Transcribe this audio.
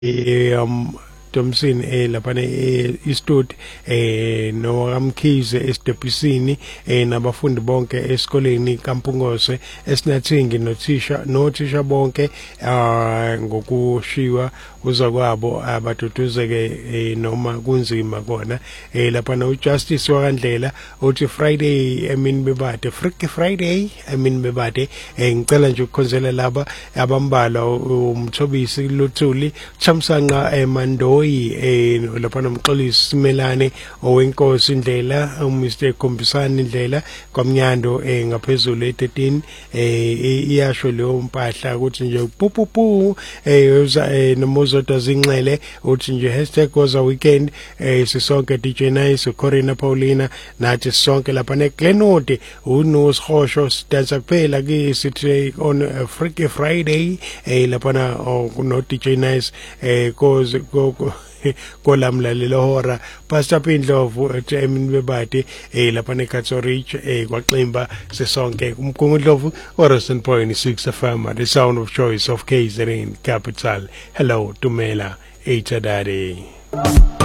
Thompson laphana istud no Ramkhize esitebhisini nabafundi bonke esikoleni kaMpungose esinathingi nothisha bonke ngokushiwa uzakwabo abaduduzeke noma kunzima kona laphana uJustice wakandlela uthi Friday emini bebade Freaky Friday emini bebade ngicela nje ukukhonzela laba abambalwa umthobisi Luthuli Chamsanqa Mandoyi laphana umxolisi Simelane owenkosi Ndlela uMr Khombisani Ndlela kwaMnyando ngaphezulu e13 iyasho leyo mpahla ukuthi nje pupupu nomozota zinxele uthi nje #gozaweekend sisonke DJ Nice Corina Paulina nathi sonke laphana eGlenwood uNosihosho sidansa kuphela ke sithi on Freaky Friday laphana no DJ Nice kolamlalelo hora Pastor Pindlovu emini bebade laphana eKatsorich kwaXimba sesonke umgungundlovu Orison Point 6 FM the sound of choice of KZN capital. Hello Tumela Daddy.